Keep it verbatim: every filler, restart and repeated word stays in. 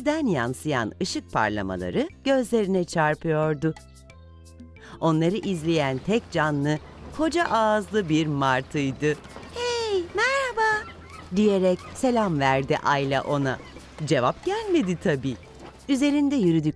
denizden yansıyan ışık parlamaları gözlerine çarpıyordu. Onları izleyen tek canlı, koca ağızlı bir martıydı. "Hey, merhaba!" diyerek selam verdi Ayla ona. Cevap gelmedi tabii. Üzerinde yürüdükleri